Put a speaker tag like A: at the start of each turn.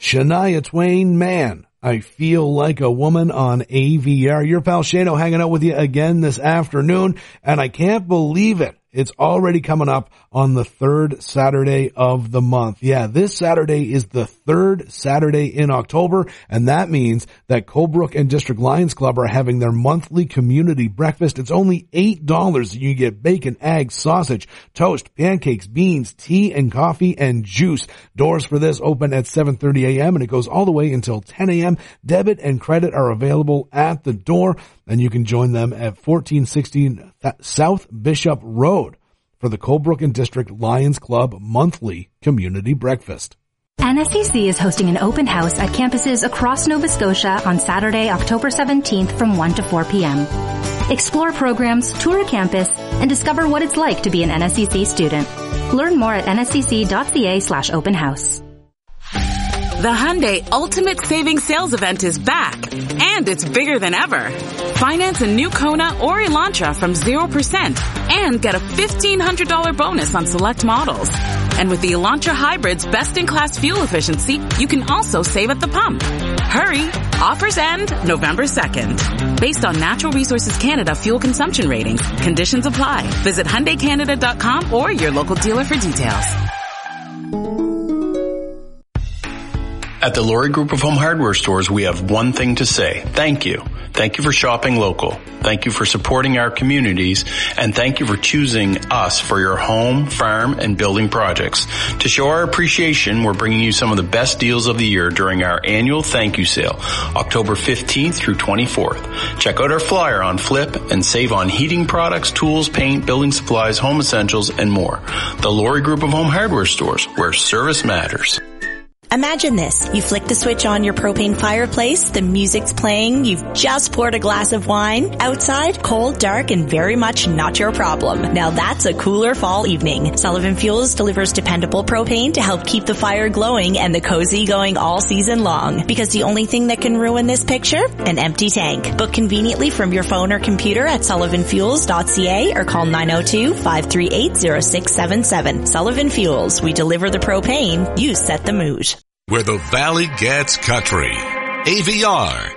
A: Shania Twain, Man, I Feel Like a Woman on AVR. Your pal Shano hanging out with you again this afternoon, and I can't believe it. It's already coming up on the third Saturday of the month. Yeah, this Saturday is the third Saturday in October, and that means that Colebrook and District Lions Club are having their monthly community breakfast. It's only $8. You get bacon, eggs, sausage, toast, pancakes, beans, tea and coffee, and juice. Doors for this open at 7:30 a.m. and it goes all the way until 10 a.m. Debit and credit are available at the door, and you can join them at 1416 South Bishop Road for the Colebrook and District Lions Club monthly community breakfast.
B: NSCC is hosting an open house at campuses across Nova Scotia on Saturday, October 17th from 1 to 4 p.m. Explore programs, tour a campus, and discover what it's like to be an NSCC student. Learn more at nscc.ca/open house.
C: The Hyundai Ultimate Savings Sales Event is back, and it's bigger than ever. Finance a new Kona or Elantra from 0% and get a $1,500 bonus on select models. And with the Elantra Hybrid's best-in-class fuel efficiency, you can also save at the pump. Hurry! Offers end November 2nd. Based on Natural Resources Canada fuel consumption ratings, conditions apply. Visit HyundaiCanada.com or your local dealer for details.
D: At the Laurie Group of Home Hardware Stores, we have one thing to say. Thank you. Thank you for shopping local. Thank you for supporting our communities. And thank you for choosing us for your home, farm, and building projects. To show our appreciation, we're bringing you some of the best deals of the year during our annual thank you sale, October 15th through 24th. Check out our flyer on Flip and save on heating products, tools, paint, building supplies, home essentials, and more. The Laurie Group of Home Hardware Stores, where service matters.
E: Imagine this. You flick the switch on your propane fireplace, the music's playing, you've just poured a glass of wine. Outside, cold, dark, and very much not your problem. Now that's a cooler fall evening. Sullivan Fuels delivers dependable propane to help keep the fire glowing and the cozy going all season long. Because the only thing that can ruin this picture? An empty tank. Book conveniently from your phone or computer at sullivanfuels.ca or call 902-538-0677. Sullivan Fuels. We deliver the propane. You set the mood.
F: Where the valley gets country. AVR.